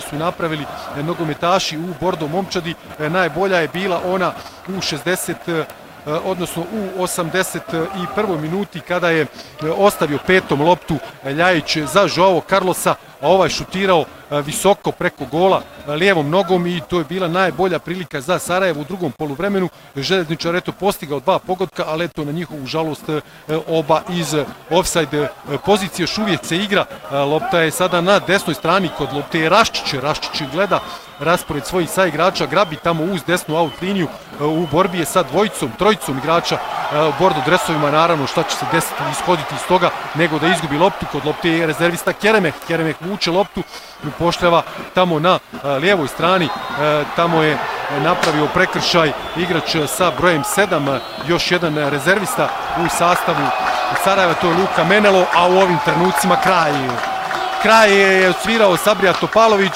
su napravili nogometaši u Bordo momčadi. Najbolja je bila ona u 60 odnosno u 81. minuti kada je ostavio petom loptu Ljajić za Joao Carlosa, a ovaj šutirao visoko preko gola lijevom nogom i to je bila najbolja prilika za Sarajevo u drugom poluvremenu. Željezničar eto postigao 2 pogotka, ali eto na njihovu žalost oba iz ofsajd pozicije. Još uvijek se igra, lopta je sada na desnoj strani, kod lopte je Raščić gleda raspored svojih saigrača, grabi tamo uz desnu out liniju, u borbi je sa trojicom igrača u bordo dresovima, naravno šta će se desiti, ishoditi iz toga, nego da izgubi loptu. Kod lopte je rezervista Keremeh vuče loptu, upošljava tamo na lijevoj strani, tamo je napravio prekršaj igrač sa brojem 7, još jedan rezervista u sastavu Sarajeva, to je Luka Menelo, a u ovim trenucima kraj je odsvirao Sabrija Topalović,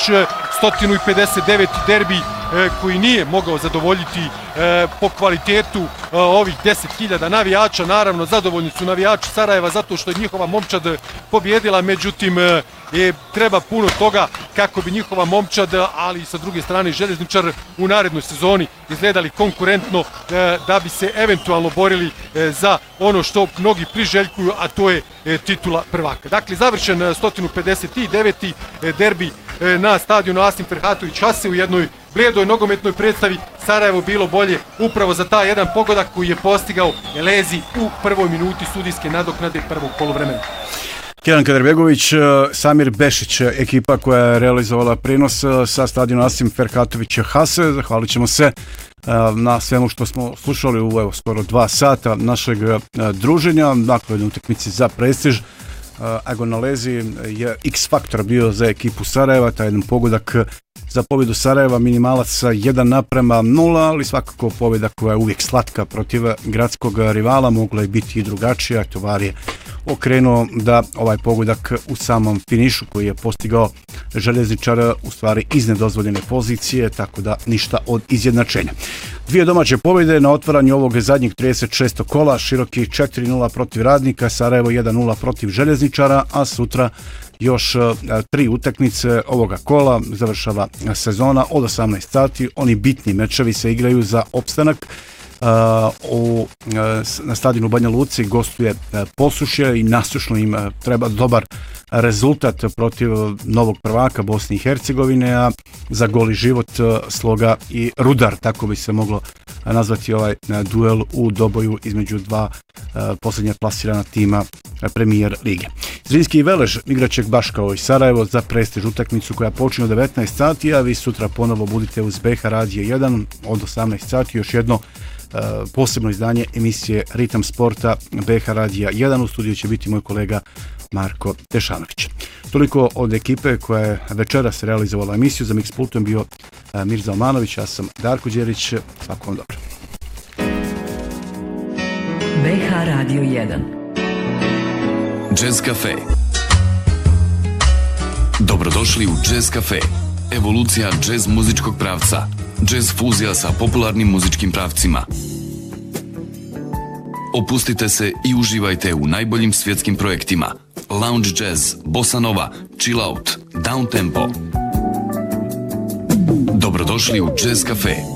159. derbi koji nije mogao zadovoljiti po kvalitetu ovih 10.000 navijača. Naravno, zadovoljni su navijači Sarajeva zato što je njihova momčad pobjedila, međutim treba puno toga kako bi njihova momčad, ali sa druge strane Željezničar u narednoj sezoni izgledali konkurentno da bi se eventualno borili za ono što mnogi priželjkuju, a to je titula prvaka. Dakle, završen 159. derbi na stadionu Asim Ferhatović Hase u jednoj blijedoj nogometnoj predstavi. Sarajevo bilo bolje upravo za taj jedan pogodak koji je postigao Elezi u prvoj minuti sudijske nadoknade prvog poluvremena. Kenan Kaderbegović, Samir Bešić, ekipa koja je realizovala prenos sa stadiona Asim Ferhatović Hase. Zahvalit ćemo se na svemu što smo slušali u skoro 2 sata našeg druženja. Dakle, u utakmici za prestiž. Agonalezi je X-faktor bio za ekipu Sarajeva, taj jedan pogodak za pobjedu Sarajeva, minimalac 1:0, ali svakako pobjeda koja je uvijek slatka protiv gradskog rivala, mogla je biti i drugačija. Tovar je okrenuo da ovaj pogodak u samom finišu koji je postigao Željezničar u stvari iz nedozvoljene pozicije, tako da ništa od izjednačenja. 2 domaće pobjede na otvaranju ovog zadnjeg 36. kola, Široki 4:0 protiv Radnika, Sarajevo 1:0 protiv Željezničara, a sutra još 3 utakmice ovoga kola, završava sezona od 18 sati. Oni bitni mečevi se igraju za opstanak. Na stadionu Banja Luci gostuje Posušje i nasušno im treba dobar rezultat protiv novog prvaka Bosne i Hercegovine, a za goli život Sloga i Rudar, tako bi se moglo nazvati ovaj duel u doboju između 2 posljednja plasirana tima Premijer lige. Zrinski i Velež igraće baš kao i Sarajevo za prestiž utakmicu koja počinje od 19 sati, a vi sutra ponovo budite uz BH Radio 1 od 18 sati, još jedno posebno izdanje emisije Ritam sporta BH Radija 1. U studiju će biti moj kolega Marko Tešanović. Toliko od ekipe koja je večeras realizovala emisiju. Za Mixpultom bio Mirza Omanović, ja sam Darko Đerić. Svako vam dobro. BH Radio 1 Jazz Cafe. Dobrodošli u Jazz Cafe. Evolucija jazz muzičkog pravca. Jazz fuzija sa popularnim muzičkim pravcima. Opustite se i uživajte u najboljim svjetskim projektima. Lounge jazz, bossa nova, chill out, down tempo. Dobrodošli u Jazz Cafe.